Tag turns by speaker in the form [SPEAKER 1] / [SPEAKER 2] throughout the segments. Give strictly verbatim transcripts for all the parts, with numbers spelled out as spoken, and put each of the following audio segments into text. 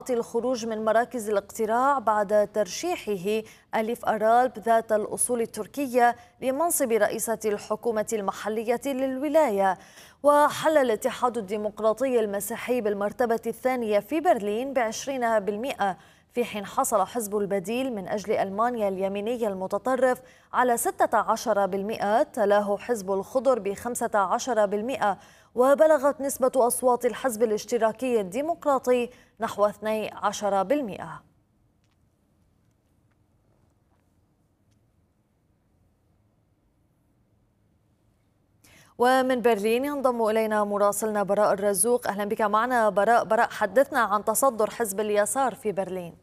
[SPEAKER 1] الخروج من مراكز الاقتراع بعد ترشيحه أليف أرالب ذات الأصول التركية لمنصب رئيسة الحكومة المحلية للولاية. وحل الاتحاد الديمقراطي المسيحي بالمرتبة الثانية في برلين بعشرين بالمئة، في حين حصل حزب البديل من أجل ألمانيا اليميني المتطرف على ستة عشر بالمئة، تلاه حزب الخضر بخمسة عشر بالمئة، وبلغت نسبة أصوات الحزب الاشتراكي الديمقراطي نحو اثني عشر بالمئة. ومن برلين ينضم إلينا مراسلنا براء الرزوق. أهلا بك معنا براء. براء، حدثنا عن تصدر حزب اليسار في برلين.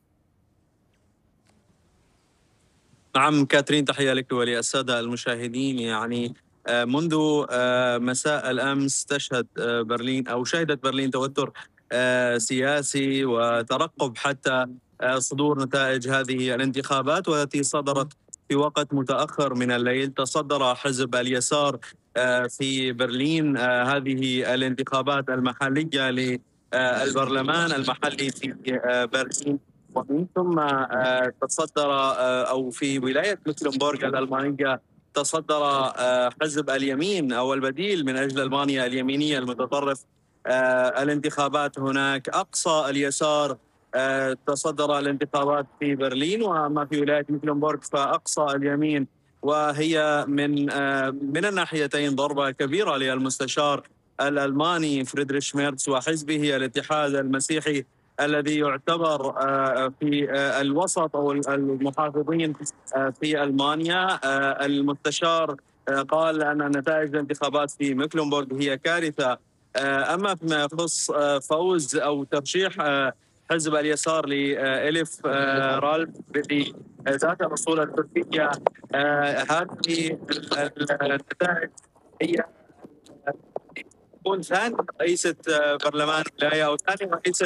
[SPEAKER 2] نعم كاترين، تحية لك وللسادة المشاهدين. يعني منذ مساء الأمس تشهد برلين أو شهدت برلين توتر سياسي وترقب حتى صدور نتائج هذه الانتخابات، والتي صدرت في وقت متأخر من الليل. تصدر حزب اليسار في برلين هذه الانتخابات المحلية للبرلمان المحلي في برلين، ومن ثم تصدر أو في ولاية مكلنبورغ الألمانية تصدر حزب اليمين أو البديل من أجل ألمانيا اليمينية المتطرف الانتخابات هناك. أقصى اليسار تصدر الانتخابات في برلين، وأما في ولاية مكلنبورغ فأقصى اليمين، وهي من من الناحيتين ضربة كبيرة للمستشار الألماني فريدريش ميرتس وحزبه الاتحاد المسيحي الذي يعتبر في الوسط أو المحافظين في ألمانيا. المستشار قال أن نتائج الانتخابات في مكلنبورغ هي كارثة. أما فيما يخص فوز أو ترشيح حزب اليسار لإليف رالب ذات الأصول التركية، هذه النتائج هي تكون ثاني رئيسة برلمان ولاية أو ثاني رئيسة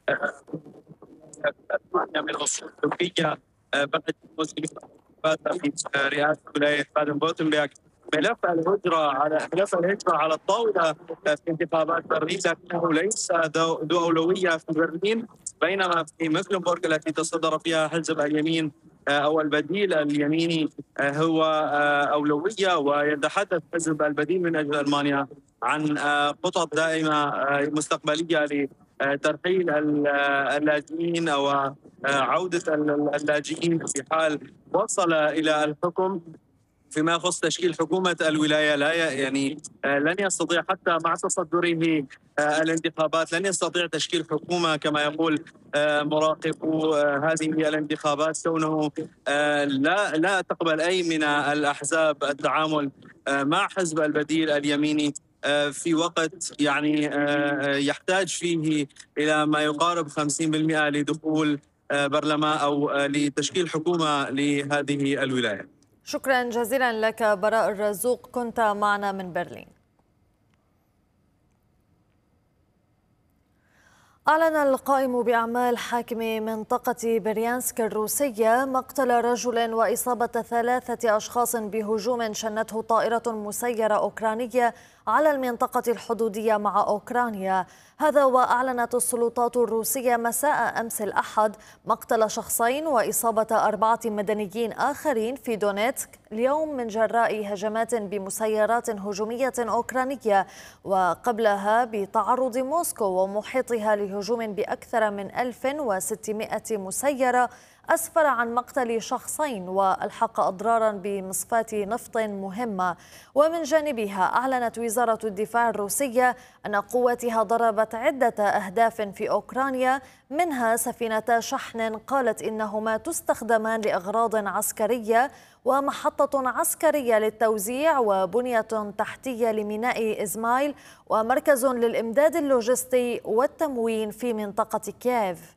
[SPEAKER 2] من الأصول التركية بعد في رئاسة ولاية بادن بوتنبرغ. ملف الهجرة على ملف الهجرة على الطاولة في انتخابات برلين، لكنه ليس ذو أولوية في برلين، بينما في مكلنبورغ التي تصدر فيها حزب اليمين أو البديل اليميني هو أولوية. ويتحدث حزب البديل من أجل ألمانيا عن خطط دائمة مستقبلية لترحيل اللاجئين أو عودة اللاجئين في حال وصل إلى الحكم. فيما يخص تشكيل حكومة الولاية لا يعني لن يستطيع حتى مع تصدره الانتخابات لن يستطيع تشكيل حكومة كما يقول مراقبو هذه الانتخابات، كونه لا لا تقبل أي من الأحزاب التعامل مع حزب البديل اليميني في وقت يعني يحتاج فيه إلى ما يقارب خمسين بالمئة لدخول برلمان أو لتشكيل حكومة لهذه الولاية.
[SPEAKER 1] شكرا جزيلا لك براء الرزوق، كنت معنا من برلين. أعلن القائم بأعمال حاكم منطقة بريانسك الروسية مقتل رجل وإصابة ثلاثة أشخاص بهجوم شنته طائرة مسيرة أوكرانية على المنطقة الحدودية مع أوكرانيا. هذا وأعلنت السلطات الروسية مساء أمس الأحد مقتل شخصين وإصابة أربعة مدنيين آخرين في دونيتسك اليوم من جراء هجمات بمسيرات هجومية أوكرانية، وقبلها بتعرض موسكو ومحيطها لهجوم بأكثر من ألف وستمائة مسيرة أسفر عن مقتل شخصين والحق أضرارا بمصفاة نفط مهمة. ومن جانبها أعلنت وزارة الدفاع الروسية أن قواتها ضربت عدة أهداف في أوكرانيا، منها سفينتا شحن قالت إنهما تستخدمان لأغراض عسكرية، ومحطة عسكرية للتوزيع، وبنية تحتية لميناء إزمايل، ومركز للإمداد اللوجستي والتموين في منطقة كييف.